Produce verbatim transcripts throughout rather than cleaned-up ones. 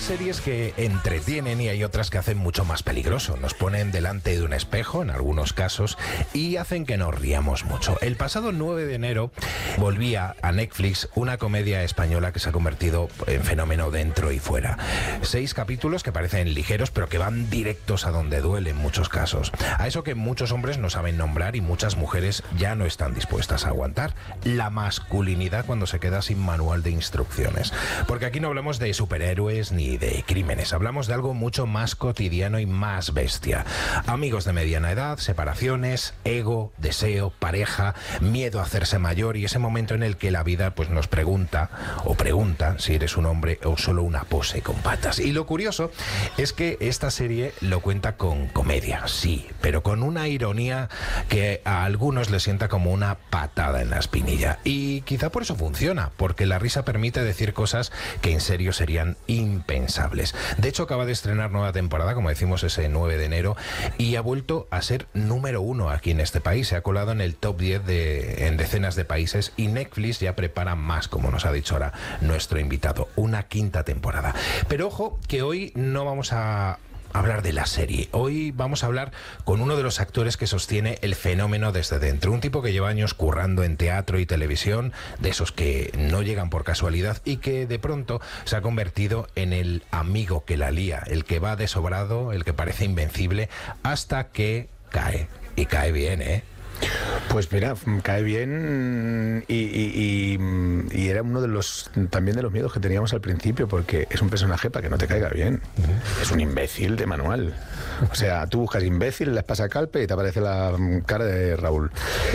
series que entretienen y hay otras que hacen mucho más peligroso. Nos ponen delante de un espejo, en algunos casos, y hacen que nos riamos mucho. El pasado nueve de enero volvía a Netflix una comedia española que se ha convertido en fenómeno dentro y fuera. Seis capítulos que parecen ligeros, pero que van directos a donde duele en muchos casos. A eso que muchos hombres no saben nombrar y muchas mujeres ya no están dispuestas a aguantar. La masculinidad cuando se queda sin manual de instrucciones. Porque aquí no hablamos de superhéroes ni de crímenes. Hablamos de algo mucho más cotidiano y más bestia. Amigos de mediana edad, separaciones, ego, deseo, pareja, miedo a hacerse mayor y ese momento en el que la vida pues nos pregunta o pregunta si eres un hombre o solo una pose con patas. Y lo curioso es que esta serie lo cuenta con comedia, sí, pero con una ironía que a algunos les sienta como una patada en la espinilla. Y quizá por eso funciona, porque la risa permite decir cosas que en serio serían impensables. De hecho, acaba de estrenar nueva temporada, como decimos, ese nueve de enero, y ha vuelto a ser número uno aquí en este país. Se ha colado en el top diez de, en decenas de países, y Netflix ya prepara más, como nos ha dicho ahora nuestro invitado, una quinta temporada. Pero ojo, que hoy no vamos a hablar de la serie. Hoy vamos a hablar con uno de los actores que sostiene el fenómeno desde dentro. Un tipo que lleva años currando en teatro y televisión, de esos que no llegan por casualidad y que de pronto se ha convertido en el amigo que la lía, el que va de sobrado, el que parece invencible, hasta que cae. Y cae bien, ¿eh? Pues mira, cae bien y, y, y, y era uno de los también de los miedos que teníamos al principio, porque es un personaje para que no te caiga bien. Uh-huh. Es un imbécil de manual. O sea, tú buscas imbécil, le pasas calpe y te aparece la cara de Raúl.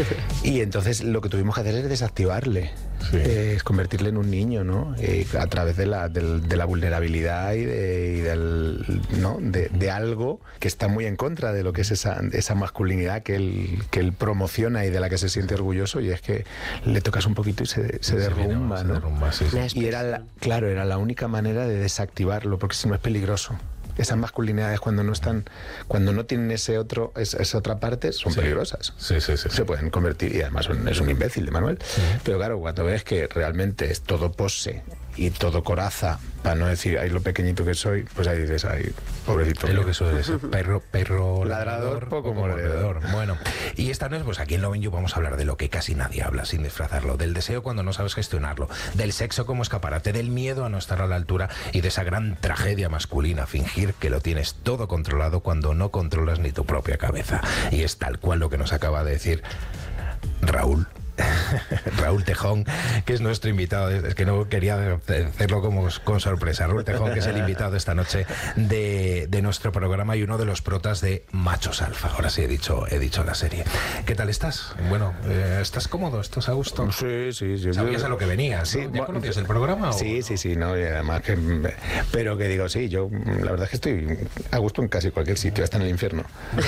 Y entonces lo que tuvimos que hacer es desactivarle. Sí. Eh, es convertirle en un niño, ¿no? Eh, a través de la, del, de la vulnerabilidad y, de, y del, ¿no? de, de algo que está muy en contra de lo que es esa, esa masculinidad que él, que él promociona y de la que se siente orgulloso, y es que le tocas un poquito y se, se derrumba, ¿no? Se derrumba, sí, sí. Y era, la, claro, era la única manera de desactivarlo, porque si no es peligroso. Esas masculinidades cuando no están, cuando no tienen ese otro, esa, esa otra parte, son sí. peligrosas. Sí, sí, sí. Se pueden convertir, y además es un imbécil de Manuel. Sí. Pero claro, cuando ves que realmente es todo pose y todo coraza, para no decir, ay, lo pequeñito que soy, pues ahí dices, ay, pobrecito. Es lo que suele ser, perro, perro ladrador, ladrador poco mordedor. Bueno, y esta noche, pues aquí en Lovin' You vamos a hablar de lo que casi nadie habla, sin disfrazarlo, del deseo cuando no sabes gestionarlo, del sexo como escaparate, del miedo a no estar a la altura y de esa gran tragedia masculina, fingir que lo tienes todo controlado cuando no controlas ni tu propia cabeza. Y es tal cual lo que nos acaba de decir Raúl. Raúl Tejón, que es nuestro invitado. Es que no quería hacerlo como con sorpresa. Raúl Tejón, que es el invitado esta noche de, de nuestro programa y uno de los protas de Machos Alfa. Ahora sí he dicho, he dicho la serie. ¿Qué tal estás? Bueno, eh, ¿estás cómodo? ¿Estás a gusto? Sí, sí, sí. ¿Sabías a lo que venías? Sí, ¿no? ¿Ya conocías el programa? Sí, o... sí, sí, no, y además que, pero que digo, sí, yo la verdad es que estoy a gusto en casi cualquier sitio, hasta en el infierno.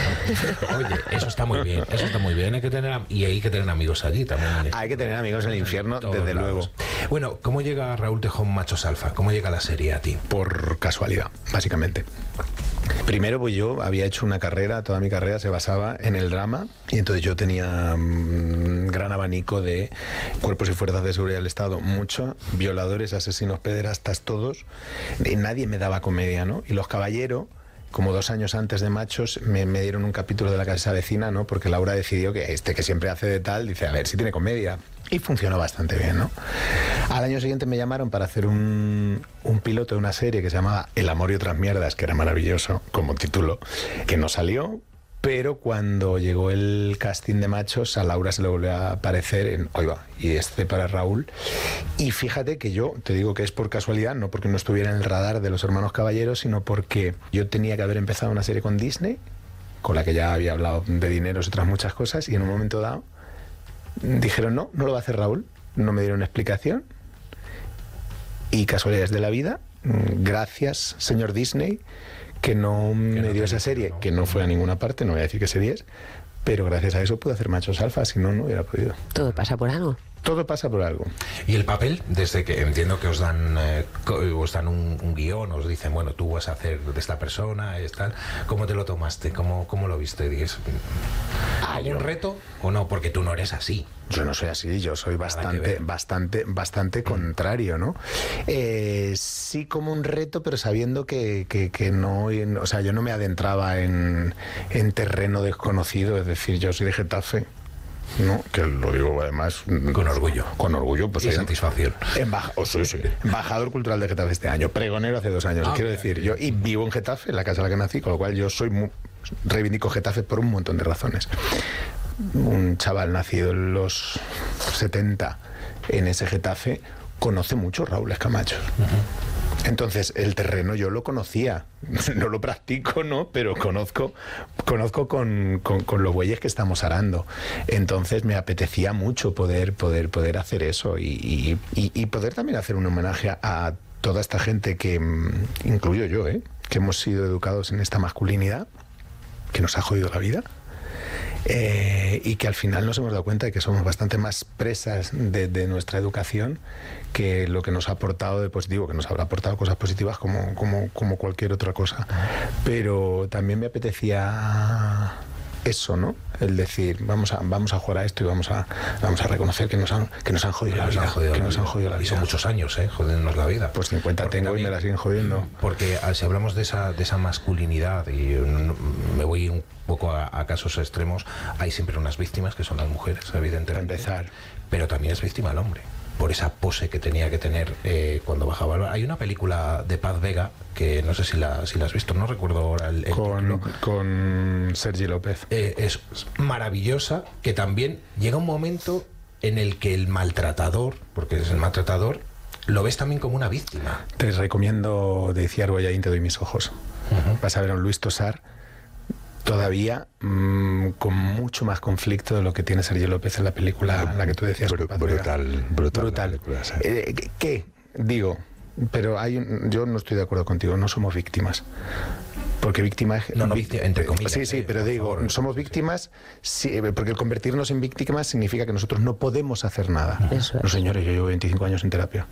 Oye, eso está muy bien, eso está muy bien. Hay que tener, y hay que tener amigos allí también. Hay que tener amigos en el infierno, desde luego. Bueno, ¿cómo llega Raúl Tejón Machos Alfa? ¿Cómo llega la serie a ti? Por casualidad, básicamente. Primero, pues yo había hecho una carrera, toda mi carrera se basaba en el drama, y entonces yo tenía un gran abanico de cuerpos y fuerzas de seguridad del Estado, mucho, violadores, asesinos, pederastas, todos, y nadie me daba comedia, ¿no? Y Los Caballeros, como dos años antes de Machos, me, me dieron un capítulo de La Casa Vecina, ¿no? Porque Laura decidió que este que siempre hace de tal, dice, a ver si tiene comedia. Y funcionó bastante bien, ¿no? Al año siguiente me llamaron para hacer un, un piloto de una serie que se llamaba El amor y otras mierdas, que era maravilloso como título, que no salió. Pero cuando llegó el casting de Machos, a Laura se le volvió a aparecer en Oiga, y este para Raúl. Y fíjate que yo, te digo que es por casualidad, no porque no estuviera en el radar de los hermanos Caballeros, sino porque yo tenía que haber empezado una serie con Disney, con la que ya había hablado de dineros y otras muchas cosas, y en un momento dado dijeron, no, no lo va a hacer Raúl. No me dieron explicación. Y casualidades de la vida, gracias, señor Disney, que no que me no dio esa serie, no. que no fue a ninguna parte, no voy a decir qué serie es, pero gracias a eso pude hacer Machos Alfa, si no, no hubiera podido. Todo pasa por algo. Todo pasa por algo. ¿Y el papel? Desde que entiendo que os dan eh, os dan un, un guión, os dicen, bueno, tú vas a hacer de esta persona, es tal. ¿Cómo te lo tomaste? ¿Cómo, cómo lo viste? ¿Dices, ¿hay un reto o no? Porque tú no eres así. Yo no soy así, yo soy bastante, bastante, bastante contrario, ¿no? Eh, sí como un reto, pero sabiendo que, que, que no, o sea, yo no me adentraba en, en terreno desconocido, es decir, yo soy de Getafe. No, que lo digo además con orgullo, con orgullo, pues y satisfacción. Embaja, oh, sí, sí. Embajador cultural de Getafe este año, pregonero hace dos años, ah, quiero decir, yo y vivo en Getafe, en la casa en la que nací, con lo cual yo soy muy, reivindico Getafe por un montón de razones. Un chaval nacido en los setenta en ese Getafe conoce mucho Raúl Camacho. Uh-huh. Entonces, el terreno yo lo conocía, no lo practico, ¿no? Pero conozco, conozco con, con, con los bueyes que estamos arando. Entonces, me apetecía mucho poder, poder, poder hacer eso y, y, y poder también hacer un homenaje a toda esta gente que, incluyo yo, ¿eh? Que hemos sido educados en esta masculinidad, que nos ha jodido la vida. Eh, y que al final nos hemos dado cuenta de que somos bastante más presas de, de nuestra educación que lo que nos ha aportado de positivo, que nos habrá aportado cosas positivas como, como, como cualquier otra cosa. Pero también me apetecía eso, ¿no? El decir, vamos a, vamos a jugar a esto y vamos a, vamos a reconocer que nos han, que nos han jodido la vida. Jodido que la nos vida. han jodido la vida. Y son muchos años, ¿eh? Jodernos la vida. Pues cincuenta porque tengo también, y me la siguen jodiendo. Porque si hablamos de esa, de esa masculinidad, y me voy un poco a, a casos extremos, hay siempre unas víctimas que son las mujeres, evidentemente. Para empezar. Pero también es víctima el hombre, por esa pose que tenía que tener eh, cuando bajaba. Hay una película de Paz Vega, que no sé si la, si la has visto, no recuerdo ahora el, el con, título. Con Sergi López. Eh, es maravillosa, que también llega un momento en el que el maltratador, porque es el maltratador, lo ves también como una víctima. Te recomiendo de Iciar Boyaín, Te doy mis ojos. Uh-huh. Vas a ver a un Luis Tosar todavía mmm, con mucho más conflicto de lo que tiene Sergio López en la película, la que tú decías. Br- brutal, brutal. brutal. Película, sí. eh, ¿Qué? Digo, pero hay un, yo no estoy de acuerdo contigo, no somos víctimas. Porque víctima es... No, no, víctima, entre comillas. Sí, sí, eh, pero digo, favor, somos víctimas, sí, porque el convertirnos en víctimas significa que nosotros no podemos hacer nada. Eso es. No, señores, yo llevo veinticinco años en terapia.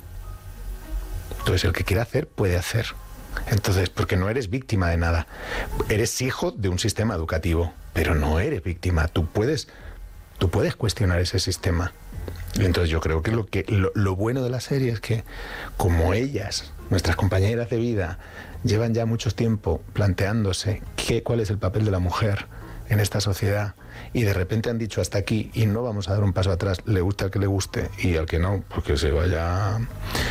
Entonces, el que quiera hacer, puede hacer. Entonces, porque no eres víctima de nada. Eres hijo de un sistema educativo, pero no eres víctima. Tú puedes, tú puedes cuestionar ese sistema. Y entonces yo creo que lo que lo, lo bueno de la serie es que, como ellas, nuestras compañeras de vida, llevan ya mucho tiempo planteándose qué, cuál es el papel de la mujer en esta sociedad, y de repente han dicho hasta aquí y no vamos a dar un paso atrás, le guste al que le guste y al que no, porque se vaya...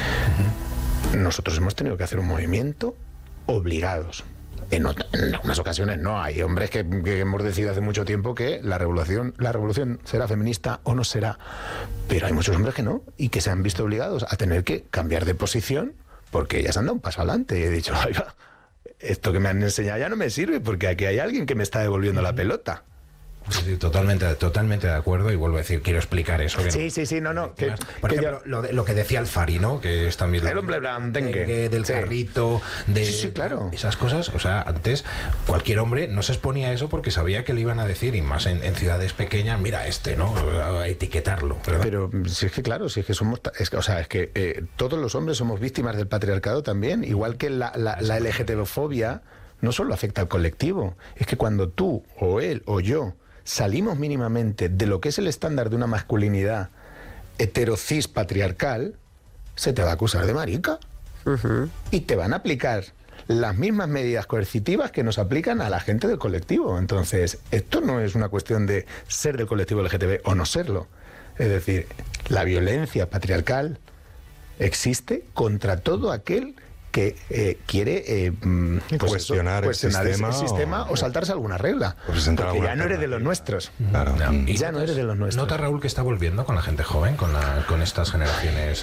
Nosotros hemos tenido que hacer un movimiento obligados. En, otra, en algunas ocasiones no. Hay hombres que, que hemos decidido hace mucho tiempo que la revolución, la revolución será feminista o no será. Pero hay muchos hombres que no, y que se han visto obligados a tener que cambiar de posición porque ellas han dado un paso adelante y he dicho, ay, va, esto que me han enseñado ya no me sirve porque aquí hay alguien que me está devolviendo la pelota. Sí, totalmente, totalmente de acuerdo, y vuelvo a decir, quiero explicar eso. Que sí, no, sí, sí, no, no. Que, por que ejemplo, ya... lo, de, lo que decía Alfari, ¿no? Que es también... El hombre blandengue. De, del sí. carrito, de... Sí, sí, claro. Esas cosas, o sea, antes cualquier hombre no se exponía a eso porque sabía que le iban a decir, y más en, en ciudades pequeñas, mira este, ¿no? A etiquetarlo, ¿verdad? Pero si es que, claro, si es que somos... Es que, o sea, es que eh, todos los hombres somos víctimas del patriarcado también, igual que la, la, la L G T B-fobia no solo afecta al colectivo, es que cuando tú, o él, o yo... salimos mínimamente de lo que es el estándar de una masculinidad heterocis patriarcal, se te va a acusar de marica. Uh-huh. Y te van a aplicar las mismas medidas coercitivas que nos aplican a la gente del colectivo. Entonces, esto no es una cuestión de ser del colectivo L G T B o no serlo. Es decir, la violencia patriarcal existe contra todo aquel que eh, quiere eh, pues cuestionar, eso, cuestionar el sistema, ese sistema o, o saltarse alguna regla. Porque ya no eres de los nuestros. Claro. No, ¿Y ya no eres de los nuestros. ¿Nota, Raúl, que está volviendo con la gente joven, con, la, con estas generaciones?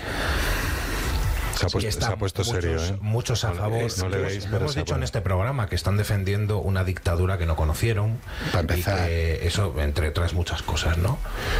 Se ha puesto, sí, se ha puesto muchos, serio, ¿eh? Muchos a favor. No le veis, pero hemos dicho pone. en este programa que están defendiendo una dictadura que no conocieron. Para empezar. Y que eso, entre otras muchas cosas, ¿no?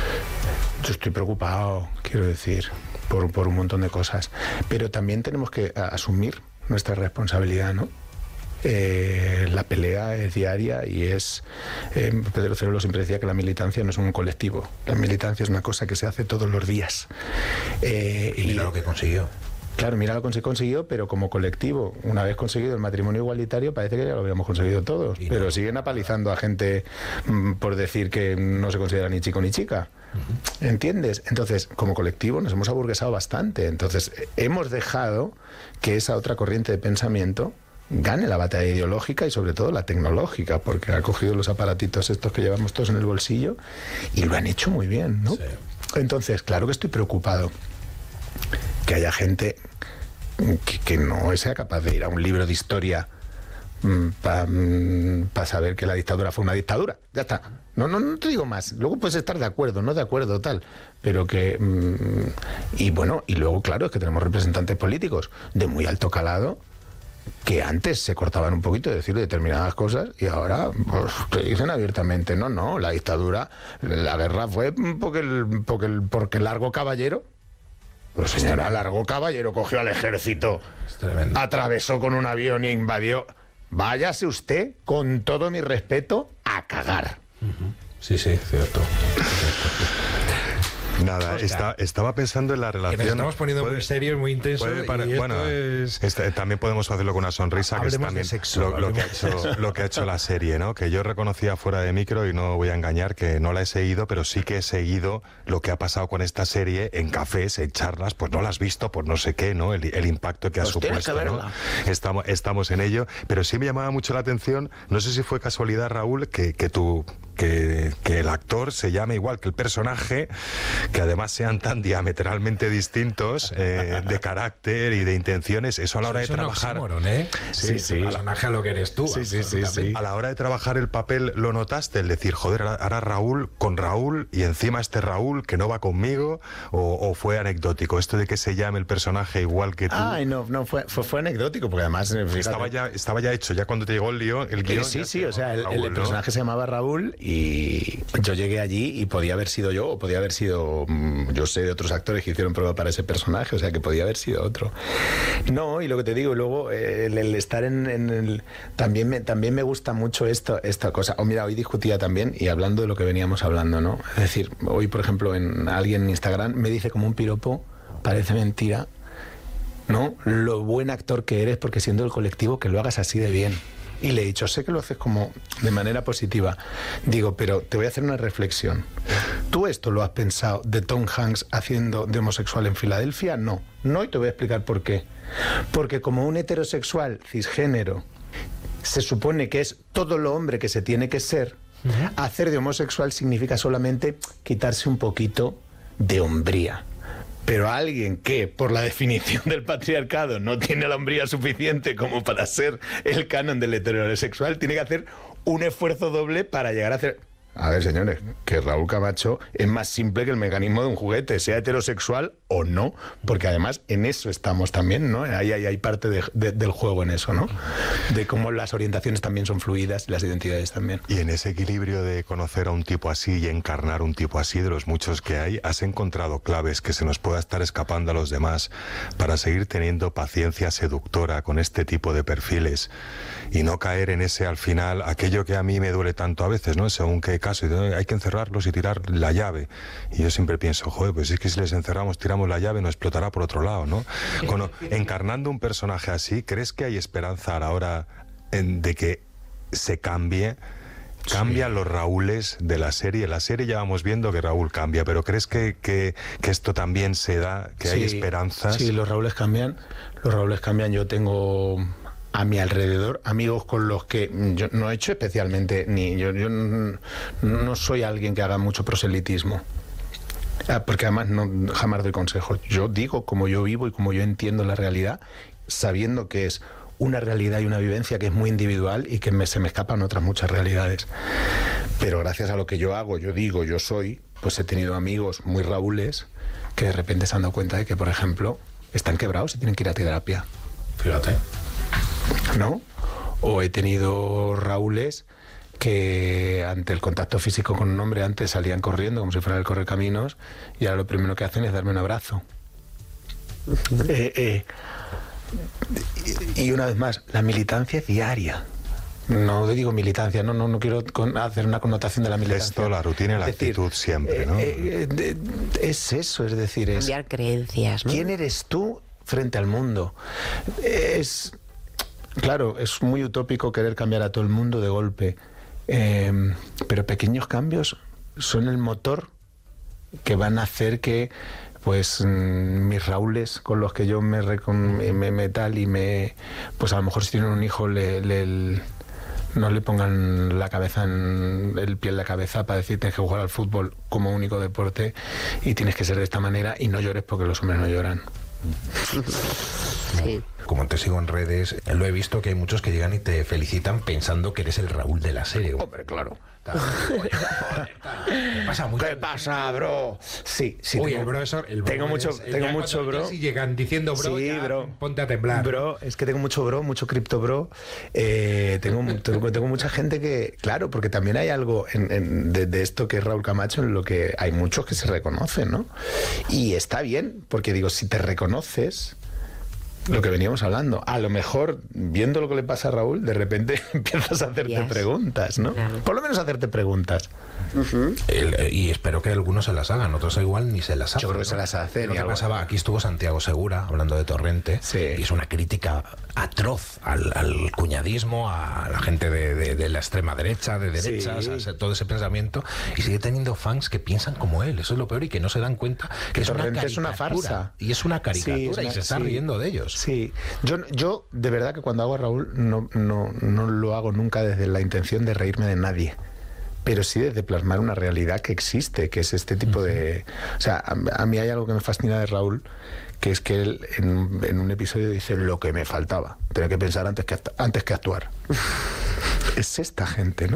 Yo estoy preocupado, quiero decir, por, por un montón de cosas. Pero también tenemos que a, asumir nuestra responsabilidad, ¿no? eh, la pelea es diaria y es... Eh, Pedro Cerolo siempre decía que la militancia no es un colectivo, la militancia es una cosa que se hace todos los días. Eh, y mira lo que consiguió. Claro, mira lo que se consiguió, pero como colectivo, una vez conseguido el matrimonio igualitario, parece que ya lo habíamos conseguido todos. No. Pero siguen apalizando a gente mmm, por decir que no se considera ni chico ni chica. Uh-huh. ¿Entiendes? Entonces, como colectivo nos hemos aburguesado bastante. Entonces, hemos dejado que esa otra corriente de pensamiento gane la batalla ideológica y sobre todo la tecnológica, porque ha cogido los aparatitos estos que llevamos todos en el bolsillo y lo han hecho muy bien, ¿no? Sí. Entonces, claro que estoy preocupado que haya gente que, que no sea capaz de ir a un libro de historia para pa saber que la dictadura fue una dictadura. Ya está. No, no, no te digo más. Luego puedes estar de acuerdo, no de acuerdo, tal. Pero que... Mmm, y bueno, y luego, claro, es que tenemos representantes políticos de muy alto calado que antes se cortaban un poquito de decir determinadas cosas y ahora pues, te dicen abiertamente, no, no, la dictadura, la guerra fue porque el, porque el, porque el Largo Caballero... Pues señora, Largo Caballero cogió al ejército, atravesó con un avión e invadió. Váyase usted, con todo mi respeto, a cagar. Uh-huh. Sí, sí, cierto. Nada, está, estaba pensando en la relación... Que nos estamos poniendo puede, muy serios, muy intensos. Para, y bueno, es... este, también podemos hacerlo con una sonrisa, que es también sexo, lo, lo, que ha hecho, lo que ha hecho la serie, ¿no? Que yo reconocía fuera de micro, y no voy a engañar, que no la he seguido, pero sí que he seguido lo que ha pasado con esta serie en cafés, en charlas, pues no la has visto, pues no sé qué, ¿no? El, el impacto que ha pues supuesto, que ¿no? Estamos, estamos en ello, pero sí me llamaba mucho la atención, no sé si fue casualidad, Raúl, que, que tú... Que, que el actor se llame igual que el personaje, que además sean tan diametralmente distintos eh, de carácter y de intenciones. Eso a la hora eso de trabajar... Oxímoron, ¿eh? Sí, sí, sí. A la lo que eres tú. Sí, sí, sí, sí. A la hora de trabajar el papel, ¿lo notaste? El decir, joder, ahora Raúl con Raúl y encima este Raúl que no va conmigo, o, o fue anecdótico esto de que se llame el personaje igual que tú. Ay, no, no fue, fue, fue anecdótico, porque además... Fíjate, estaba ya, estaba ya hecho, ya cuando te llegó el guión, el guión. Sí, sí, te, o sea, el, Raúl, el personaje, ¿no? Se llamaba Raúl. Y yo llegué allí y podía haber sido yo, o podía haber sido, yo sé de otros actores que hicieron prueba para ese personaje, o sea que podía haber sido otro. No, y lo que te digo, luego el, el estar en, en el... También me, también me gusta mucho esto, esta cosa. O mira, hoy discutía también, y hablando de lo que veníamos hablando, ¿no? Es decir, hoy, por ejemplo, en alguien en Instagram me dice como un piropo, parece mentira, ¿no? Lo buen actor que eres, porque siendo el colectivo que lo hagas así de bien. Y le he dicho, sé que lo haces como de manera positiva. Digo, pero te voy a hacer una reflexión. ¿Tú esto lo has pensado de Tom Hanks haciendo de homosexual en Filadelfia? No. No, y te voy a explicar por qué. Porque como un heterosexual cisgénero se supone que es todo lo hombre que se tiene que ser, uh-huh. Hacer de homosexual significa solamente quitarse un poquito de hombría. Pero a alguien que, por la definición del patriarcado, no tiene la hombría suficiente como para ser el canon del heterosexual, tiene que hacer un esfuerzo doble para llegar a hacer... A ver, señores, que Raúl Camacho es más simple que el mecanismo de un juguete, sea heterosexual o no, porque además en eso estamos también, ¿no? Ahí hay, hay parte de, de, del juego en eso, ¿no? De cómo las orientaciones también son fluidas, las identidades también. Y en ese equilibrio de conocer a un tipo así y encarnar un tipo así, de los muchos que hay, ¿has encontrado claves que se nos pueda estar escapando a los demás para seguir teniendo paciencia seductora con este tipo de perfiles y no caer en ese, al final, aquello que a mí me duele tanto a veces, ¿no? Según qué caso, hay que encerrarlos y tirar la llave. Y yo siempre pienso, joder, pues es que si les encerramos, tiramos la llave, nos explotará por otro lado, ¿no? Con, encarnando un personaje así, ¿crees que hay esperanza a la hora en, de que se cambie? ¿Cambian sí. los Raúles de la serie? La serie ya vamos viendo que Raúl cambia, pero ¿crees que, que, que esto también se da, que sí, hay esperanzas? Sí, los Raúles cambian, los Raúles cambian. Yo tengo... a mi alrededor, amigos con los que yo no he hecho especialmente, ni yo, yo no, no soy alguien que haga mucho proselitismo, porque además no, jamás doy consejos. Yo digo como yo vivo y como yo entiendo la realidad, sabiendo que es una realidad y una vivencia que es muy individual y que me, se me escapan otras muchas realidades. Pero gracias a lo que yo hago, yo digo, yo soy, pues he tenido amigos muy Raúles que de repente se han dado cuenta de que, por ejemplo, están quebrados y tienen que ir a terapia. Fíjate. ¿No? O he tenido Raúles que ante el contacto físico con un hombre antes salían corriendo como si fuera el correcaminos y ahora lo primero que hacen es darme un abrazo. eh, eh, Y una vez más, la militancia es diaria. No digo militancia, no, no, no quiero con, hacer una connotación de la militancia. Esto, la rutina y la decir, actitud siempre, ¿no? Eh, eh, es eso, es decir, es... Cambiar creencias, ¿no? ¿Quién eres tú frente al mundo? Es... Claro, es muy utópico querer cambiar a todo el mundo de golpe, eh, pero pequeños cambios son el motor que van a hacer que pues mis Raúles con los que yo me, recon, me, me tal y me... Pues a lo mejor si tienen un hijo le... le no le pongan la cabeza en el pie en la cabeza para decir tienes que jugar al fútbol como único deporte y tienes que ser de esta manera y no llores porque los hombres no lloran. Sí. Como te sigo en redes, lo he visto que hay muchos que llegan y te felicitan pensando que eres el Raúl de la serie. Hombre, claro. Tal, joder, joder, tal. ¿Qué pasa? Mucho. ¿Qué pasa, bro? Sí, sí. Uy, tengo, el bro es... El bro tengo mucho, es, tengo mucho bro. Si llegan diciendo bro, sí, ya bro, ponte a temblar. Bro, es que tengo mucho bro, mucho cripto bro. Eh, tengo, tengo, tengo mucha gente que... Claro, porque también hay algo en, en, de, de esto que es Raúl Camacho en lo que hay muchos que se reconocen, ¿no? Y está bien, porque digo, si te reconoces... Lo que veníamos hablando, a lo mejor viendo lo que le pasa a Raúl, de repente empiezas a hacerte yes. preguntas, ¿no? Claro. Por lo menos hacerte preguntas. Uh-huh. El, y espero que algunos se las hagan, otros igual ni se las hacen. Yo creo que ¿no? se las hacen. Lo que algo... pasaba, aquí estuvo Santiago Segura hablando de Torrente, sí. y es una crítica atroz al, al cuñadismo, a la gente de, de, de la extrema derecha, de derechas, sí. a todo ese pensamiento, y sigue teniendo fans que piensan como él, eso es lo peor, y que no se dan cuenta que, que es, una es una farsa. Y es una caricatura, sí, es una, y se está sí. riendo de ellos. Sí, yo, yo de verdad que cuando hago a Raúl no, no, no lo hago nunca desde la intención de reírme de nadie, pero sí desde plasmar una realidad que existe, que es este tipo uh-huh. de... O sea, a, a mí hay algo que me fascina de Raúl, que es que él en, en un episodio dice lo que me faltaba, tener que pensar antes que, antes que actuar. Es esta gente, ¿no?